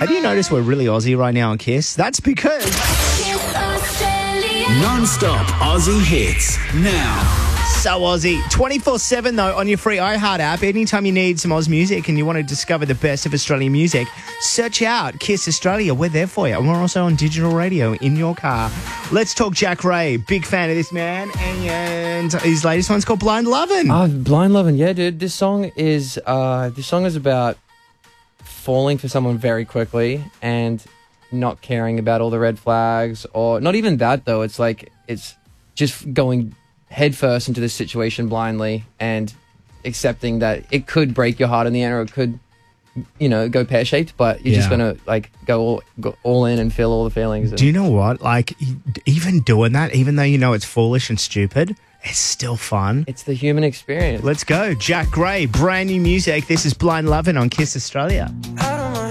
Have you noticed we're really Aussie right now on Kiss? That's because Non-stop Aussie hits now. so Aussie. 24/7 though on your free iHeart app. Anytime you need some Oz music and you want to discover the best of Australian music, search out Kiss Australia. We're there for you. And we're also on digital radio in your car. Let's talk Jack Ray. Big fan of this man. And his latest one's called Blind Lovin'. Oh, Blind Lovin', yeah, dude. This song is about falling for someone very quickly and not caring about all the red flags, or not even that though. It's like it's just going headfirst into this situation blindly and accepting that it could break your heart in the end, or it could, go pear-shaped, but you're just gonna go all in and feel all the feelings. Do you know what? Like, even doing that, even though you know it's foolish and stupid, it's still fun. It's the human experience. Let's go. Jack Gray, brand new music. This is Blind Lovin' on Kiss Australia.